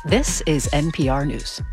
This is NPR News.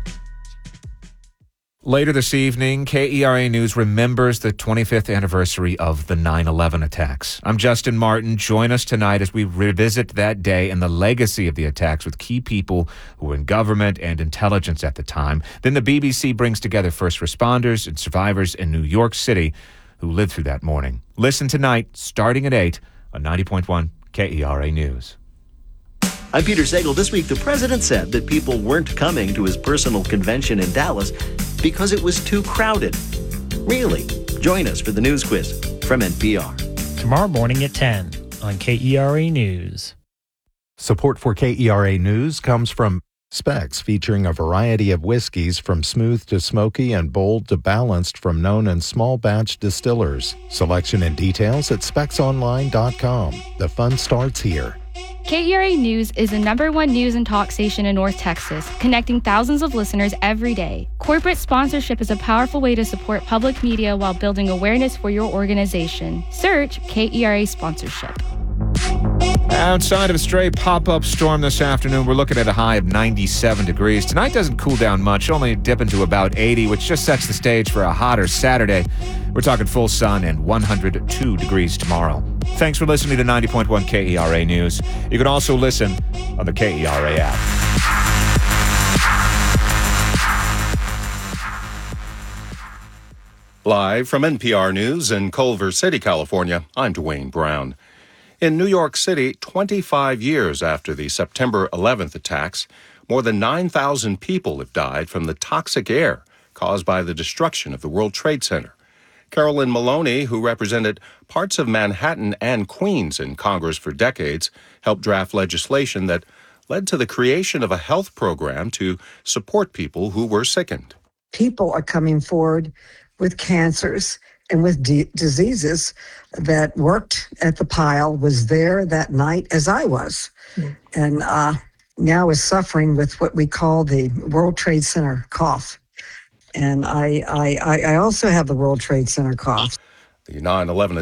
Later this evening, KERA News remembers the 25th anniversary of the 9/11 attacks. I'm Justin Martin. Join us tonight as we revisit that day and the legacy of the attacks with key people who were in government and intelligence at the time. Then the BBC brings together first responders and survivors in New York City who lived through that morning. Listen tonight, starting at 8 on 90.1 KERA News. I'm Peter Sagal. This week, the president said that people weren't coming to his personal convention in Dallas because it was too crowded. Really? Join us for the news quiz from NPR. Tomorrow morning at 10 on KERA News. Support for KERA News comes from Specs, featuring a variety of whiskeys from smooth to smoky and bold to balanced from known and small batch distillers. Selection and details at specsonline.com. The fun starts here. KERA News is the #1 news and talk station in North Texas, connecting thousands of listeners every day. Corporate sponsorship is a powerful way to support public media while building awareness for your organization. Search KERA sponsorship. Outside of a stray pop-up storm this afternoon, we're looking at a high of 97 degrees. Tonight doesn't cool down much, only dipping to about 80, which just sets the stage for a hotter Saturday. We're talking full sun and 102 degrees tomorrow. Thanks for listening to 90.1 KERA News. You can also listen on the KERA app. Live from NPR News in Culver City, California, I'm Dwayne Brown. In New York City, 25 years after the September 11th attacks, more than 9,000 people have died from the toxic air caused by the destruction of the World Trade Center. Carolyn Maloney, who represented parts of Manhattan and Queens in Congress for decades, helped draft legislation that led to the creation of a health program to support people who were sickened. People are coming forward with cancers and with diseases that worked at the pile, was there that night as I was, and now is suffering with what we call the World Trade Center cough. And I also have the World Trade Center cough. The 9/11